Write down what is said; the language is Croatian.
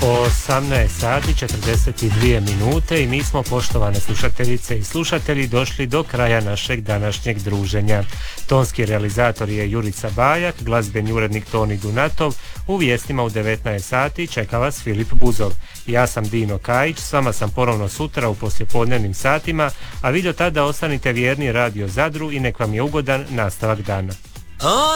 18 sati 42 minute i mi smo, poštovane slušateljice i slušatelji, došli do kraja našeg današnjeg druženja. Tonski realizator je Jurica Bajak, glazbeni urednik Toni Dunatov, u vijestima u 19 sati čeka vas Filip Buzov. Ja sam Dino Kajić, s vama sam ponovno sutra u poslijepodnevnim satima, a vi do tada ostanite vjerni Radio Zadru i nek vam je ugodan nastavak dana.